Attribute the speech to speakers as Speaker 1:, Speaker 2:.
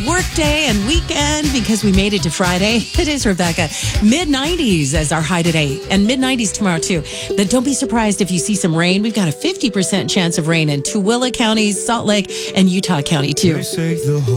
Speaker 1: work day and weekend because we made it to Friday. It is, Rebecca. Mid-90s as our high today, and mid-90s tomorrow, too. But don't be surprised if you see some rain. We've got a 50% chance of rain in Tooele counties, Salt Lake, and Utah County, too.